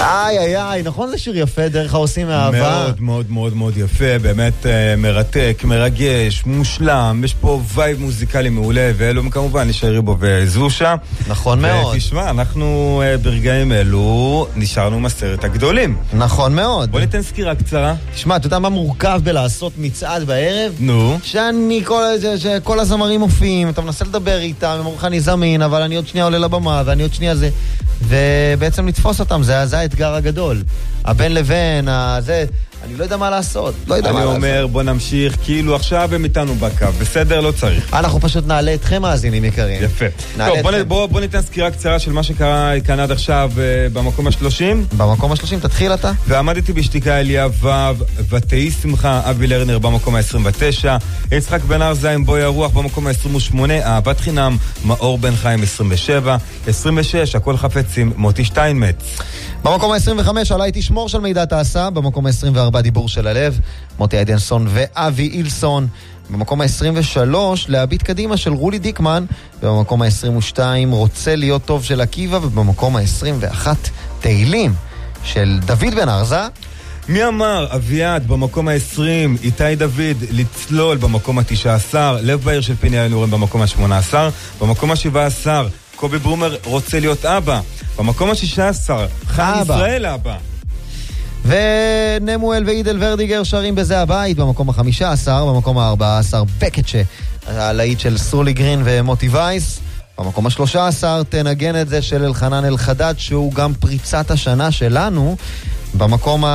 איי, נכון זה שיר יפה, דרך העושים מאהבה? מאוד מאוד מאוד מאוד יפה, באמת מרתק, מרגש, מושלם, יש פה וייב מוזיקלי מעולה, ואלו כמובן נשארי בו וזושה. נכון מאוד. ותשמע, אנחנו ברגעים אלו נשארנו מסרט הגדולים. נכון מאוד. בוא ניתן סקירה קצרה. תשמע, אתה יודע מה מורכב בלעשות מצעד בערב? נו. שכל הזמרים מופיעים, אתה מנסה לדבר איתם, הם אומרים לך אני זמין, אבל אני עוד שנייה עולה לבמה, ואני עוד שנייה זה... ובעצם לתפוס אותם, זה האתגר הגדול. הבין לבין, אני לא יודע מה לעשות. אני אומר, בוא נמשיך, כאילו עכשיו הם איתנו בקו, בסדר? לא צריך. אנחנו פשוט נעלה אתכם מאזינים יקרים. יפה. טוב, בוא ניתן סקירה קצרה של מה שקרה כאן עד עכשיו במקום ה-30. במקום ה-30, תתחיל אתה. ועמדתי בשתיקה אליה ו' ותהי שמחה, אבי לרנר במקום ה-29, יצחק בן ארזה עם בוי הרוח במקום ה-28, אהבת חינם, מאור בן חיים 27, 26, הכל חפצים, מוטי שטיינמץ. במקום ה-25, עליי תשמור של מידע תעשה, במקום ה-24, דיבור של הלב, מוטי איידנסון ואבי אילסון, במקום ה-23, להביט קדימה של רולי דיקמן, ובמקום ה-22, רוצה להיות טוב של עקיבא, ובמקום ה-21, תהילים של דוד בן ארזה. מי אמר? אביעד במקום ה-20, איתי דוד לצלול במקום ה-19, לב בעיר של פיני אלנורם במקום ה-18, במקום ה-17, קובי ברומר רוצה להיות אבא, במקום ה-16, חיים ישראל אבא. ונמואל ואידל ורדיגר שרים בזה הבית במקום ה-15, במקום ה-14, בקצ'ה, הלהיט של סרולי גרין ומוטי וייס, במקום ה-13, תנגן את זה של אלחנן אלחדד, שהוא גם פריצת השנה שלנו, במקום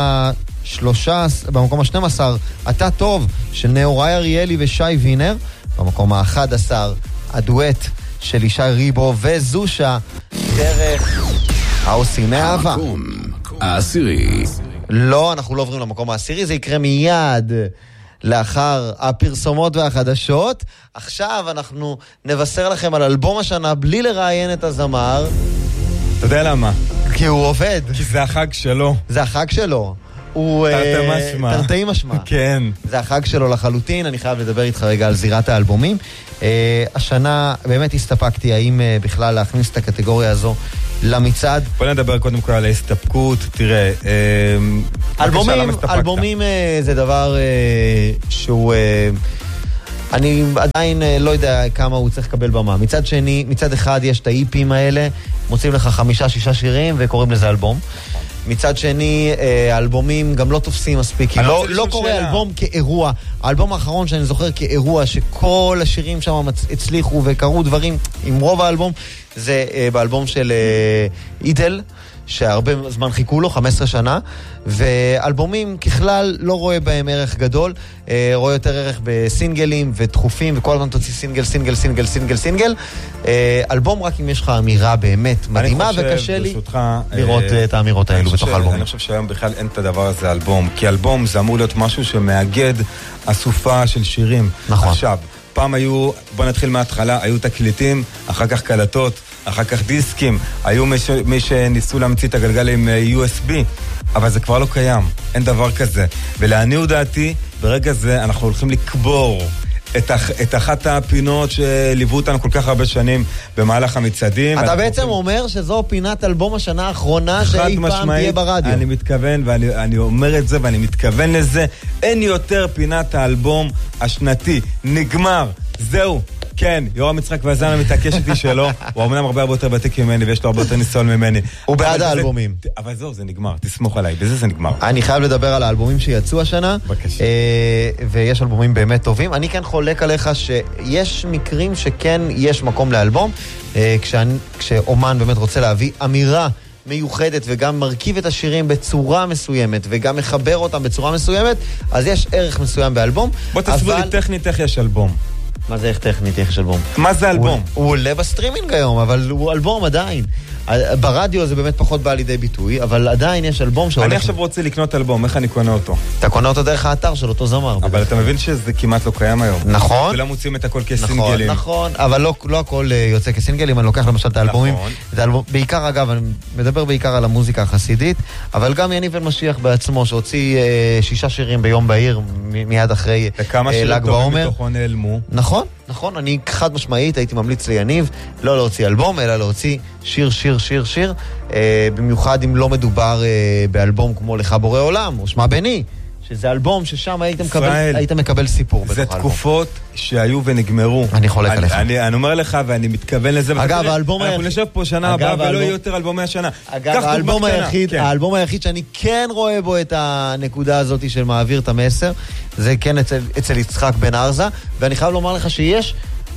ה-12, אתה טוב, של נאורי אריאלי ושי וינר, במקום ה-11, הדואט של ישי ריבו וזושה, דרך העושים מאהבה. המקום העשירי. לא, אנחנו לא עוברים למקום העשירי, זה יקרה מיד לאחר הפרסומות והחדשות. עכשיו אנחנו נבשר לכם על אלבום השנה בלי לראיין את הזמר. אתה יודע למה? כי הוא עובד. כי זה החג שלו. זה החג שלו. הוא תרתי משמע. כן. זה החג שלו לחלוטין, אני חייב לדבר איתך רגע על זירת האלבומים. השנה באמת הסתפקתי האם בכלל להכניס את הקטגוריה הזו למצעד. בוא נדבר קודם כל על ההסתפקות. תראה, אלבומים זה דבר שהוא... אני עדיין לא יודע כמה הוא צריך לקבל במה. מצד שני, מצד אחד יש את האיפים האלה, מוצאים לך 5-6 שירים וקוראים לזה אלבום. מצד שני, האלבומים גם לא תופסים מספיק. לא קורא אלבום כאירוע. האלבום האחרון שאני זוכר כאירוע, שכל השירים שם הצליחו וקראו דברים עם רוב האלבום, זה באלבום של אידל, שהרבה זמן חיכו לו, 15 שנה, ואלבומים ככלל לא רואה בהם ערך גדול, רואה יותר ערך בסינגלים ודחופים, וכל הזמן תוציא סינגל. אלבום רק אם יש לך אמירה באמת מדהימה, וקשה לי לראות את האמירות האלו בתוך אלבומים. אני חושב שהיום בכלל אין את הדבר הזה אלבום, כי אלבום זה אמור להיות משהו שמאגד אסופה של שירים. נכון. עכשיו, פעם היו, בוא נתחיל מההתחלה, היו תקליטים, אחר כך קלטות, אחר כך דיסקים, היו מי שניסו להמציא את הגלגל עם USB, אבל זה כבר לא קיים, אין דבר כזה. ולעניות דעתי, ברגע זה אנחנו הולכים לקבור את אחת הפינות שליוו אותנו כל כך הרבה שנים במהלך המצעדים. אתה בעצם אומר שזו פינת אלבום השנה האחרונה שאי פעם תהיה ברדיו. אני מתכוון, ואני אומר את זה ואני מתכוון לזה, אין יותר פינת האלבום השנתי, נגמר, זהו. כן, יורם יצחק והזמן מתעקש איתי שלו, הוא אמנם הרבה יותר ותיק ממני ויש לו הרבה יותר ניסיון ממני. הוא בעד האלבומים. אבל זהו, זה נגמר, תסמוך עליי, בזה זה נגמר. אני חייב לדבר על האלבומים שיצאו השנה, ויש אלבומים באמת טובים. אני כן חולק עליך שיש מקרים שכן יש מקום לאלבום, כשאומן באמת רוצה להביא אמירה מיוחדת וגם מרכיב את השירים בצורה מסוימת וגם מחבר אותם בצורה מסוימת, אז יש ערך מסוים באלבום. בוא תסביר לי טכנית איך יש אלבום. מה זה איך טכנית, איך יש אלבום? מה זה אלבום? הוא עולה בסטרימינג היום, אבל הוא אלבום עדיין. ברדיו זה באמת פחות בא לידי ביטוי, אבל עדיין יש אלבום שהולך... אני עכשיו רוצה לקנות אלבום, איך אני קונה אותו? אתה קונה אותו דרך האתר של אותו זמר. אבל אתה מבין שזה כמעט לא קיים היום. נכון. ולא מוצאים את הכל כסינגלים. נכון, אבל לא הכל יוצא כסינגלים, אני לוקח למשל את האלבומים. בעיקר, אגב, אני מדבר בעיקר על המוזיקה החסידית, אבל גם יניב בן משיח בעצמו, שהוציא 6 שירים ביום בעיר, מיד אחרי ל"ג בעומר. וכמה שירים טובים מתוכו נעלמו. נכון. נכון, אני חד משמעית הייתי ממליץ ליניב לא להוציא אלבום, אלא להוציא שיר, במיוחד אם לא מדובר באלבום כמו לך בורא עולם, או שמה בני, שזה אלבום ששם היית מקבל סיפור. זה תקופות שהיו ונגמרו. אני חולק עליך. אני אומר לך ואני מתכוון לזה. אגב, האלבום היחיד... אנחנו נשב פה שנה הבאה ולא יהיו יותר אלבומי השנה. אגב, האלבום היחיד שאני כן רואה בו את הנקודה הזאת של מעביר את המסר, זה כן אצל יצחק בן ארזה, ואני חייב לומר לך שיש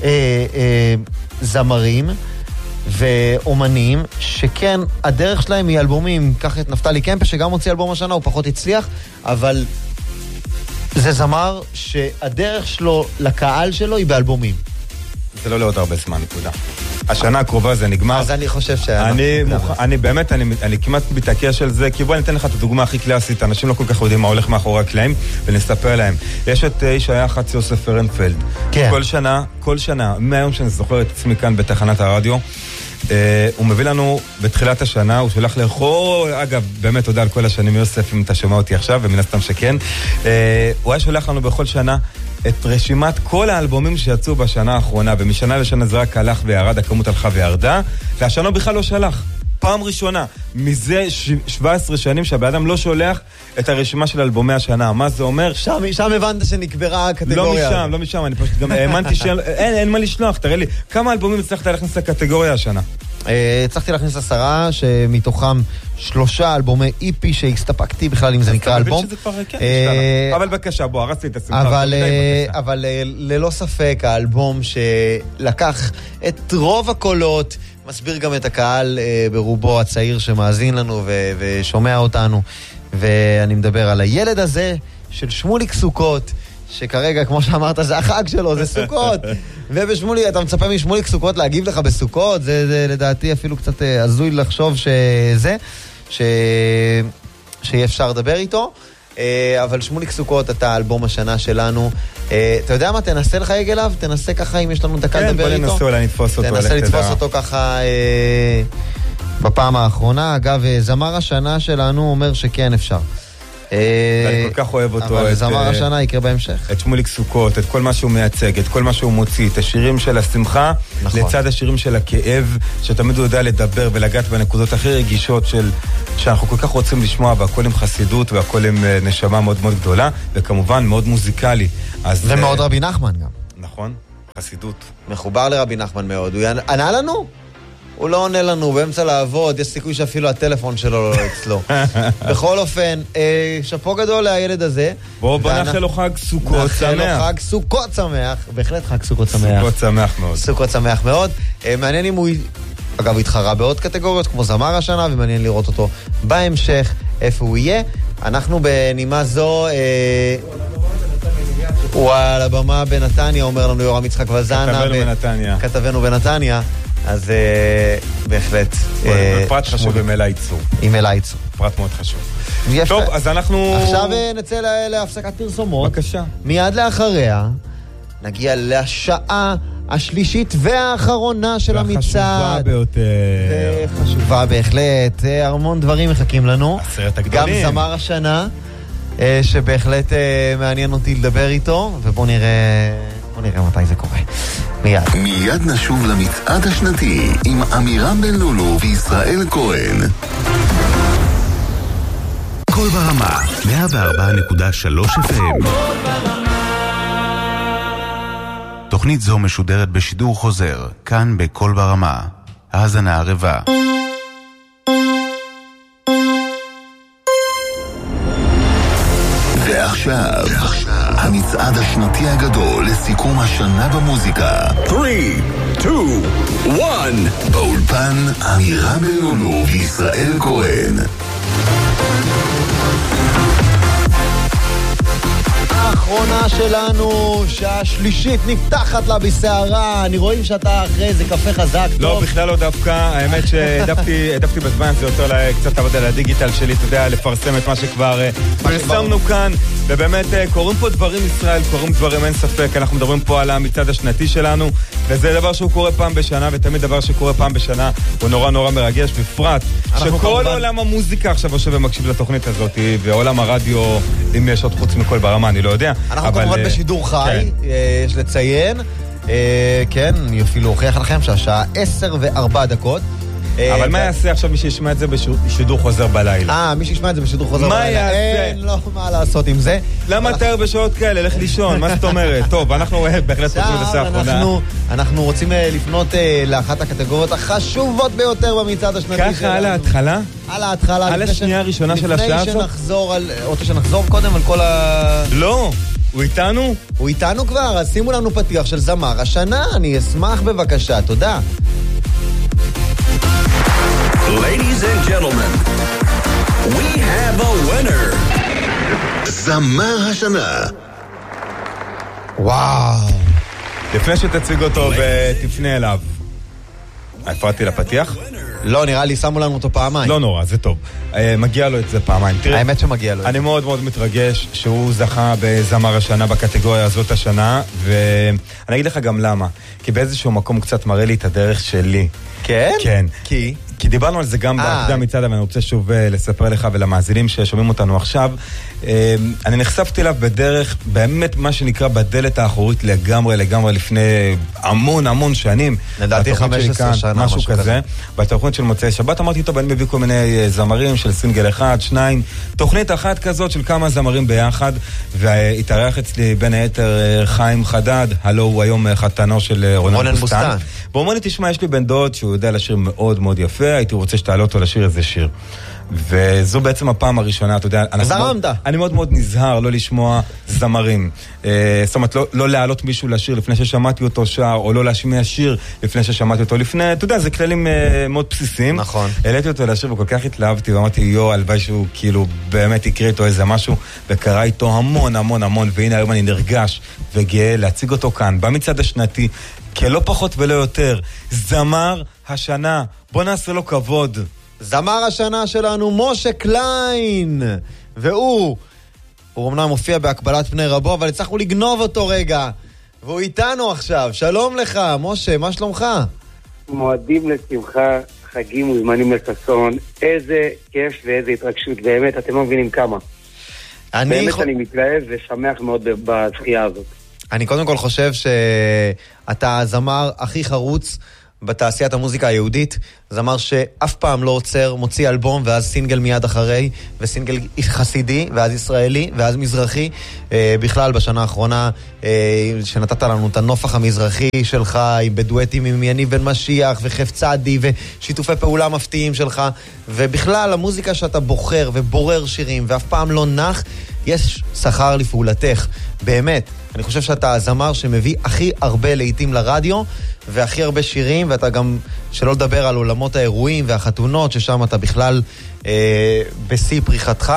זמרים ואומנים שכן הדרך שלהם היא אלבומים. קח את נפתלי קמפה שגם הוציא אלבום השנה, הוא פחות הצליח, אבל זה זמר שהדרך שלו לקהל שלו היא באלבומים. זה לא לעוד הרבה זמן, נקודה. השנה הקרובה זה נגמר. אז אני חושב אני באמת, אני כמעט מתעקש על זה, כי בוא ניתן לך את הדוגמה הכי קלאסית, אנשים לא כל כך יודעים מה הולך מאחורי הקלעים, ונספר להם. יש את איש היח"צ יוסף פרנפלד. כן. כל שנה, מהיום שאני זוכר את עצמי כאן בתחנת הרדיו, הוא מביא לנו בתחילת השנה, הוא שולח לכל, אגב, באמת תודה על כל השנים יוסף, אם אתה שומע אותי עכשיו, ומן הסתם שכן, הוא היה שולח לנו בכל שנה את רשימת כל האלבומים שיצאו בשנה האחרונה, ומשנה לשנה זה רק הלך וירד, הכמות הלכה וירדה, והשנה בכלל לא שלח. פעם ראשונה, מזה 17 שנים שהבאדם לא שולח את הרשימה של אלבומי השנה. מה זה אומר? שם הבנת שנקברה הקטגוריה. לא משם, אני פשוט גם האמנתי אין מה לשלוח, תראה לי, כמה אלבומים הצלחת להכניס לקטגוריה השנה? הצלחתי להכניס 10, שמתוכם 3 אלבומי איפי שהסתפקתי בכלל אם זה נקרא אלבום. אבל בבקשה, בוא, הרסתי את השמחה. אבל ללא ספק, האלבום שלקח את רוב הקולות, מסביר גם את הקהל ברובו הצעיר שמאזין לנו ושומע אותנו, ואני מדבר על הילד הזה של שמוליק סוכות, שכרגע, כמו שאמרת, זה החג שלו, זה סוכות. ובשמוליק, אתה מצפה משמוליק סוכות להגיב לך בסוכות, זה לדעתי אפילו קצת הזוי לחשוב שיהיה אפשר לדבר איתו. אבל שמוליק סוכות, אתה אלבום השנה שלנו. אתה יודע מה? תנסה לך אליו, תנסה ככה אם יש לנו דקה לדבר איתו. כן, בוא ננסה אולי נתפוס אותו. תנסה לתפוס אותו ככה בפעם האחרונה. אגב, זמר השנה שלנו אומר שכן אפשר. אני כל כך אוהב אותו. אבל זמר השנה יקרה בהמשך. את שמוליק סוכות, את כל מה שהוא מייצג, את כל מה שהוא מוציא, את השירים של השמחה, לצד השירים של הכאב, שתמיד הוא יודע לדבר ולגעת בנקודות הכי רגישות שאנחנו כל כך רוצים לשמוע, והכל עם חסידות והכל עם נשמה מאוד מאוד גדולה, וכמובן מאוד מוזיקלי. ומאוד רבי נחמן גם. נכון, חסידות. מחובר לרבי נחמן מאוד. הוא ענה לנו? הוא לא עונה לנו, באמצע לעבוד, יש סיכוי שאפילו הטלפון שלו לא אצלו. בכל אופן, שפו גדול לילד הזה. בוא נאחל לו חג סוכות שמח. נאחל לו חג סוכות שמח, בהחלט חג סוכות שמח. סוכות שמח מאוד. סוכות שמח מאוד. מעניין אם הוא, אגב, התחרה בעוד קטגוריות, כמו זמר השנה, ומעניין לראות אותו בהמשך, איפה הוא יהיה. אנחנו בנימה זו, הוא על הבמה בנתניה, אומר לנו יורם יצחק וזנה. כתבנו בנתניה. אז בהחלט. פרט חשוב עם אלה ייצור. עם אלה ייצור. פרט מאוד חשוב. טוב, אז אנחנו... עכשיו נצא להפסקת פרסומות. בבקשה. מיד לאחריה נגיע לשעה השלישית והאחרונה של המצעד. והחשובה ביותר. חשובה בהחלט. המון דברים מחכים לנו. 10 הגדולים. גם זמר השנה, שבהחלט מעניין אותי לדבר איתו, ובוא נראה מתי זה קורה. מיד נשוב למצעד השנתי עם אמירם בן לולו וישראל כהן. כל ברמה 104.3 FM. תוכנית זו משודרת בשידור חוזר, כאן בכל ברמה. האזנה ערבה. ועכשיו, המצעד השנתי הגדול לסיכום השנה במוזיקה. 3, 2, 1. באולפן אמירם בן לולו וישראל כהן. האחרונה שלנו, שהשלישית נפתחת לה בסערה. אני רואים שאתה אחרי איזה קפה חזק. לא, בכלל לא דווקא. האמת שהדפתי בזמן, זה יותר קצת עבודה לדיגיטל שלי, אתה יודע, לפרסם את מה שכבר פרסמנו כאן. ובאמת קוראים פה דברים ישראל, קוראים דברים אין ספק. אנחנו מדברים פה על המצעד השנתי שלנו, וזה דבר שהוא קורה פעם בשנה, ותמיד דבר שקורה פעם בשנה הוא נורא נורא מרגש, בפרט שכל עולם המוזיקה עכשיו יושב ומקשיב לתוכנית הזאת, ועולם הרדיו, אם יש עוד חוץ מכל ברמה, אני לא יודע. אנחנו כמובן בשידור חי, יש לציין. כן, אני אפילו אוכיח לכם שהשעה 10:04. אבל מה יעשה עכשיו מי שישמע את זה בשידור חוזר בלילה? מי שישמע את זה בשידור חוזר מה בלילה. יעשה? אין לו מה לעשות עם זה. למה תאר בשעות כאלה? לך לישון, מה זאת אומרת? טוב, אנחנו בהחלט פותחים את השעה האחרונה. אנחנו רוצים לפנות לאחת הקטגוריות החשובות ביותר במצעד השנתי שלנו. ככה על ההתחלה? על ההתחלה. על השנייה הראשונה של השעה הזאת? לפני שנחזור רוצה שנחזור קודם על כל לא, הוא איתנו? הוא איתנו כבר, אז שימו לנו פתיח של זמר השנה, אני אשמח בבקשה, תודה. Ladies and gentlemen, we have a winner. זמר השנה. וואו. לפני שתציג אותו ותפנה אליו. הפרעתי לפתיח? לא, נראה לי שמו לנו אותו פעמיים. לא נורא, זה טוב. מגיע לו את זה פעמיים. תראה, האמת שמגיע לו. אני מאוד מאוד מתרגש שהוא זכה בזמר השנה בקטגוריה הזאת השנה, ואני אגיד לך גם למה. כי באיזשהו מקום קצת מראה לי את הדרך שלי. כן? כן. כי דיברנו על זה גם בהקדם מצד, אבל אני רוצה שוב לספר לך ולמאזינים ששומעים אותנו עכשיו. אני נחשפתי אליו בדרך, באמת מה שנקרא בדלת האחורית לגמרי לפני המון שנים. לדעתי 15 שנה, משהו כזה. בתוכנית של מוצאי שבת אמרתי, טוב, אני מביא כל מיני זמרים של סינגל אחד, שניים, תוכנית אחת כזאת של כמה זמרים ביחד, והתארח אצלי בין היתר חיים חדד, הלו הוא היום חתנו של רונן בוסטן. והוא אומר לי, תשמע, יש לי בן דוד שהוא יודע לשיר מאוד מאוד יפה, הייתי רוצה שתעלה אותו לשיר איזה שיר. וזו בעצם הפעם הראשונה, אתה יודע, אני מאוד מאוד נזהר לא לשמוע זמרים. זאת אומרת, לא להעלות מישהו לשיר לפני ששמעתי אותו שר, או לא להשמיע שיר לפני ששמעתי אותו לפני, אתה יודע, זה כללים מאוד בסיסיים. נכון. העליתי אותו לשיר וכל כך התלהבתי, ואמרתי, הלוואי שהוא כאילו באמת יקריא איתו איזה משהו, וקרא איתו המון, והנה היום אני נרגש וגאה להציג אותו כאן, במצעד השנתי, כלא פחות ולא יותר, זמר השנה. בוא נעשה לו כבוד. זמר השנה שלנו, משה קליין, והוא אמנם מופיע בהקבלת פני רבו, אבל הצלחנו לגנוב אותו רגע, והוא איתנו עכשיו. שלום לך, משה, מה שלומך? מועדים לשמחה, חגים וזמנים לששון, איזה כיף ואיזה התרגשות, באמת, אתם לא מבינים כמה. באמת אני מתלהב ושמח מאוד בזכייה הזאת. אני קודם כל חושב שאתה הזמר הכי חרוץ בתעשיית המוזיקה היהודית, זמר שאף פעם לא עוצר, מוציא אלבום ואז סינגל מיד אחרי, וסינגל חסידי ואז ישראלי ואז מזרחי. בכלל בשנה האחרונה שנתת לנו את הנופח המזרחי שלך בדואטים עם יניב בן משיח וחף צדי ושיתופי פעולה מפתיעים שלך, ובכלל המוזיקה שאתה בוחר ובורר שירים ואף פעם לא נח, יש שכר לפעולתך, באמת. אני חושב שאתה הזמר שמביא הכי הרבה לעיתים לרדיו והכי הרבה שירים, ואתה גם, שלא לדבר על עולמות האירועים והחתונות, ששם אתה בכלל בשיא פריחתך,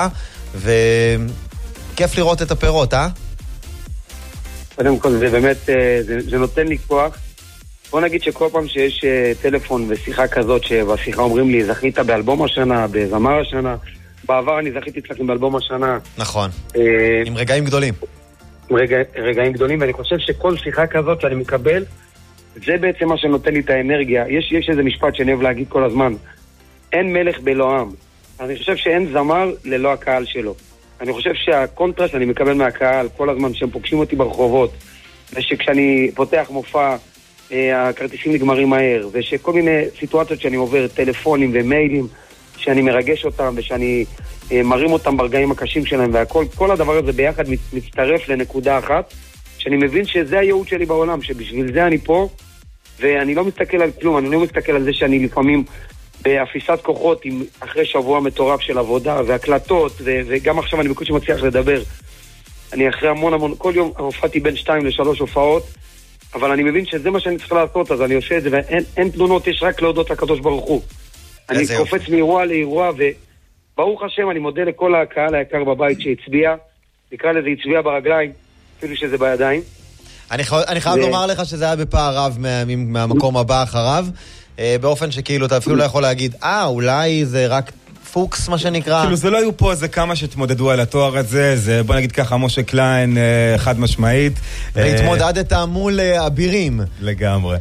וכיף לראות את הפירות, קודם כל זה באמת, זה נותן לי כוח. בוא נגיד שכל פעם שיש טלפון ושיחה כזאת, שבשיחה אומרים לי, זכית באלבום השנה, בזמר השנה, בעבר אני זכיתי אצלכם באלבום השנה. נכון, עם רגעים גדולים. רגעים גדולים, ואני חושב שכל שיחה כזאת שאני מקבל, זה בעצם מה שנותן לי את האנרגיה. יש איזה משפט שאני אוהב להגיד כל הזמן, אין מלך בלא עם. אני חושב שאין זמר ללא הקהל שלו. אני חושב שהקונטרסט שאני מקבל מהקהל כל הזמן שהם פוגשים אותי ברחובות, ושכשאני פותח מופע הכרטיסים נגמרים מהר, ושכל מיני סיטואציות שאני עובר, טלפונים ומיילים, שאני מרגש אותם ושאני מרים אותם ברגעים הקשים שלהם, וכל הדבר הזה ביחד מצטרף לנקודה אחת, שאני מבין שזה הייעוד שלי בעולם, שבשביל זה אני פה, ואני לא מסתכל על כלום, אני לא מסתכל על זה שאני לפעמים באפיסת כוחות אחרי שבוע מטורף של עבודה והקלטות, וגם עכשיו אני בקושי מצליח לדבר. אני אחרי המון, כל יום הופעתי בין 2 ל-3 הופעות, אבל אני מבין שזה מה שאני צריך לעשות, אז אני עושה את זה, ואין תלונות, יש רק להודות לקדוש ברוך הוא. אני קופץ מאירוע לאירוע, וברוך השם, אני מודה לכל הקהל היקר בבית שהצביע, נקרא לזה הצביע ברגליים, אפילו שזה בידיים. אני חייב לומר לך שזה היה בפער רב מהמקום הבא אחריו, באופן שכאילו אתה אפילו לא יכול להגיד, אולי זה רק פוקס מה שנקרא. כאילו זה לא היו פה איזה כמה שהתמודדו על התואר הזה, זה בוא נגיד ככה משה קליין חד משמעית. והתמודדת מול אבירים. לגמרי.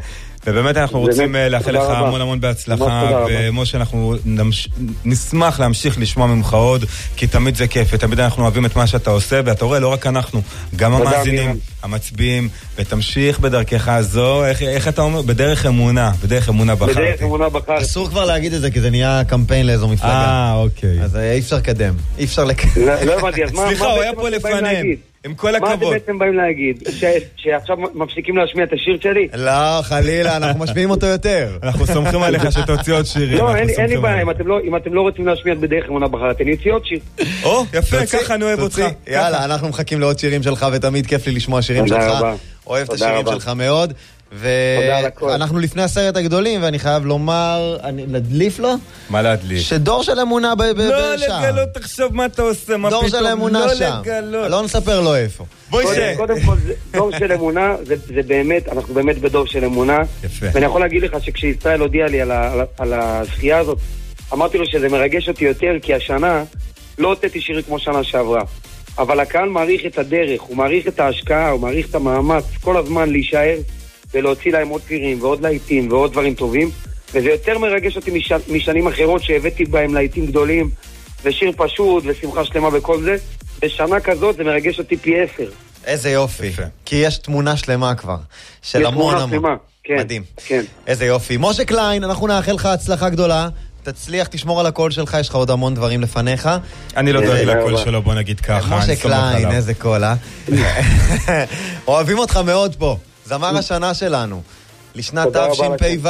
ובאמת אנחנו רוצים לאחל לך המון המון בהצלחה, ומשה, אנחנו נשמח להמשיך לשמוע ממך עוד, כי תמיד זה כיף, ותמיד אנחנו אוהבים את מה שאתה עושה, ואתה רואה, לא רק אנחנו, גם המאזינים, המצביעים, ותמשיך בדרכך הזו, איך אתה אומר? בדרך אמונה בחרתי. בדרך אמונה בחרתי. אסור כבר להגיד את זה, כי זה נהיה קמפיין לאיזו מפלגה. אוקיי. אז אי אפשר לקדם, אי אפשר לקדם. לא הבנתי, אז מה סליחה, הוא היה פה לפניהם. עם כל הכבוד. מה אתם בעצם באים להגיד? שעכשיו מפסיקים להשמיע את השיר שלי? לא, חלילה, אנחנו משמיעים אותו יותר. אנחנו סומכים עליך שתוציא עוד שירים. לא, אין לי בעיה, אם אתם לא רוצים להשמיע בדרך אמונה בחרתי, אני אוציא עוד שיר. יפה, ככה אני אוהב אותך. יאללה, אנחנו מחכים לעוד שירים שלך, ותמיד כיף לי לשמוע שירים שלך. אוהב את השירים שלך מאוד. ואנחנו לפני 10 הגדולים, ואני חייב לומר, להדליף לו? מה להדליף? שדור של אמונה שם. לא לגלות, תחשוב מה אתה עושה, מה פתאום. דור של אמונה שם. לא נספר לו איפה. קודם כל, דור של אמונה, זה באמת, אנחנו באמת בדור של אמונה. יפה. ואני יכול להגיד לך שכשישראל הודיע לי על הזכייה הזאת, אמרתי לו שזה מרגש אותי יותר, כי השנה לא הוצאתי שיר כמו שנה שעברה. אבל הקהל מעריך את הדרך, הוא מעריך את ההשקעה, הוא מעריך את המאמץ, כל הזמן להישאר ולהוציא להם עוד פירים ועוד להיטים ועוד דברים טובים, וזה יותר מרגש אותי משנים אחרות שהבאתי בהם להיטים גדולים ושיר פשוט ושמחה שלמה וכל זה. בשנה כזאת זה מרגש אותי פי 10. איזה יופי, כי יש תמונה שלמה כבר של המון המון. מדהים, איזה יופי. משה קליין, אנחנו נאחל לך הצלחה גדולה, תצליח, תשמור על הקול שלך, יש לך עוד המון דברים לפניך. אני לא דואג לקול שלו, בוא נגיד ככה. משה קליין, איזה קול, אוהבים אותך מאוד פה. זמר השנה שלנו, לשנת תשפ"ו.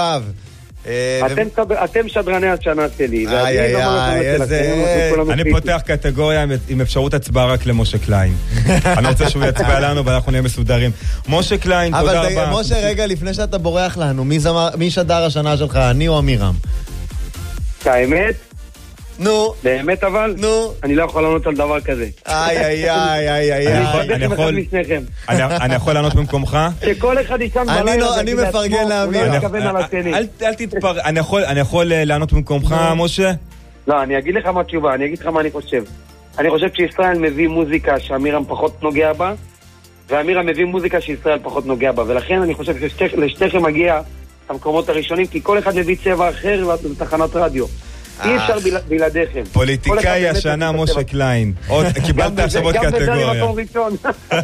אתם שדרני השנה שלי. אני פותח קטגוריה עם אפשרות הצבעה רק למשה קליין. אני רוצה שהוא יצבע לנו ואנחנו נהיה מסודרים. משה קליין, תודה רבה. אבל משה, רגע, לפני שאתה בורח לנו, מי שדר השנה שלך, אני או אמירם? האמת? נו. באמת אבל? נו. אני לא יכול לענות על דבר כזה. אני יכול לענות במקומך? שכל אחד ישן בלילה. אני מפרגן לאמיר. אני יכול לענות במקומך, משה? לא, אני אגיד לך מה התשובה, אני אגיד לך מה אני חושב. אני חושב שישראל מביא מוזיקה שאמירם פחות נוגע בה, ואמירם מביא מוזיקה שישראל פחות נוגע בה, ולכן אני חושב שלשתיכם מגיע המקומות הראשונים, כי כל אחד מביא צבע אחר לתחנת רדיו. אי אפשר בלעדיכם. פוליטיקאי השנה משה קליין. קיבלת עכשיו עוד קטגוריה. גם בזה מקום ראשון.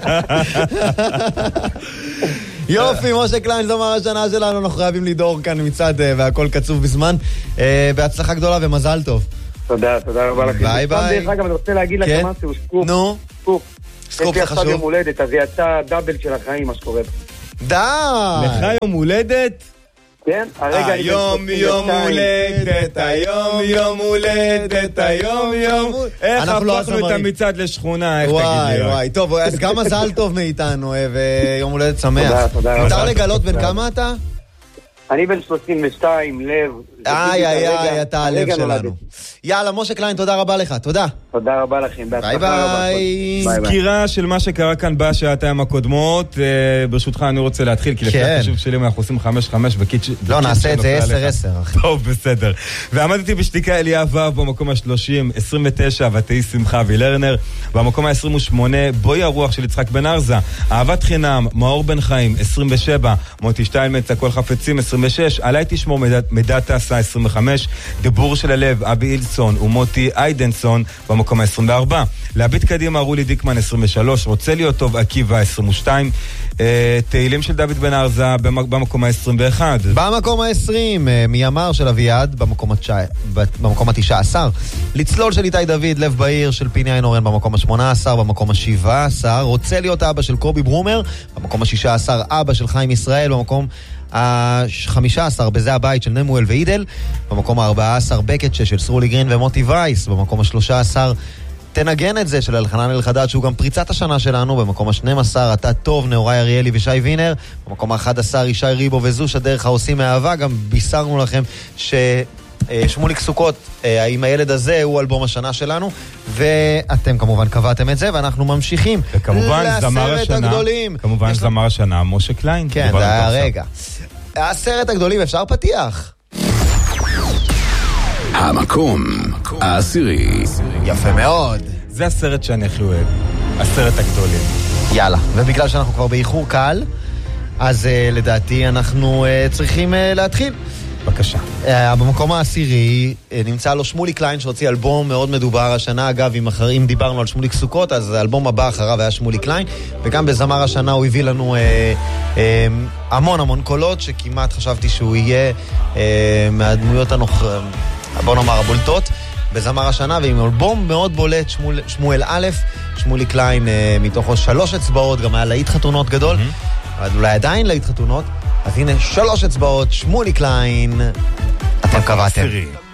יופי, משה קליין, זו מה השנה שלנו, אנחנו חייבים לדור כאן מצד והכל קצוב בזמן. בהצלחה גדולה ומזל טוב. תודה רבה לכם. ביי ביי. דרך אגב, אני רוצה להגיד לכם משהו, סקופ. נו. סקופ זה חשוב. יום הולדת, אז יצא דאבל של החיים, מה שקורה. די! לך יום הולדת? כן, היום יום הולדת, היום יום הולדת, היום יום... איך הפכנו את המצעד לשכונה, איך תגיד לי? וואי, טוב, אז גם מזל טוב מאיתנו, ויום הולדת שמח. מותר לגלות בין כמה אתה? אני בן 32, לב. אתה הלב שלנו. יאללה, משה קליין, תודה רבה לך, תודה. תודה רבה לכם, ביי ביי. סקירה של מה שקרה כאן בשעתיים הקודמות, ברשותך אני רוצה להתחיל, כי לפי החישוב שלי אנחנו עושים 5-5 וקיץ' לא, נעשה את זה 10-10. טוב, בסדר. ועמדתי בשתיקה אליה אבב במקום ה-30, 29, ותהי שמחה וילרנר, במקום ה-28, בואי הרוח של יצחק בן ארזה, אהבת חינם, מאור בן חיים, 27, מוטי שטיינמץ, הכל חפצים, 26, עליי תשמור מידת תעשה, 25, דיבור של הלב, אבי אילסון ומוטי איידנסון במקום ה-24, להביט קדימה רולי דיקמן 23, רוצה להיות טוב עקיבא 22, תהילים של דוד בן ארזה במקום ה-21, במקום ה-20 מימר של אביעד במקום ה-19, לצלול של איתי דוד, לב בעיר של פיני איינורן במקום ה-18, במקום ה-17, רוצה להיות אבא של קובי ברומר במקום ה-16, אבא של חיים ישראל במקום ה-15, בזה הבית של נמואל ואידל במקום ה-14, בקט של סרולי גרין ומוטי וייס במקום ה-13, תנגן את זה של אלחנן אלחדד שהוא גם פריצת השנה שלנו במקום ה-12, אתה טוב, נאורי אריאלי ושי וינר במקום ה-11, ישי ריבו וזוש הדרך העושים מאהבה, גם בישרנו לכם שמוליק סוכות עם הילד הזה הוא אלבום השנה שלנו, ואתם כמובן קבעתם את זה ואנחנו ממשיכים וכמובן זמר השנה, כמובן זמר השנה משה קליין. כן, זה היה רגע 10 הגדולים, אפשר פתיח המקום העשירי. יפה מאוד. זה הסרט שאני הכי אוהב, 10 הגדולים. יאללה, ובגלל שאנחנו כבר באיחור קל, אז לדעתי אנחנו צריכים להתחיל. בבקשה. במקום העשירי נמצא לו שמולי קליין שהוציא אלבום מאוד מדובר השנה. אגב, אם דיברנו על שמוליק סוכות, אז האלבום הבא אחריו היה שמולי קליין, וגם בזמר השנה הוא הביא לנו המון קולות, שכמעט חשבתי שהוא יהיה מהדמויות בוא נאמר הבולטות בזמר השנה, ועם אלבום מאוד בולט, שמואל א', שמולי קליין מתוכו 3 אצבעות, גם היה להיט חתונות גדול, אבל אולי עדיין להיט חתונות. אז הנה 3 אצבעות, שמולי קליין, אתם קבעתם.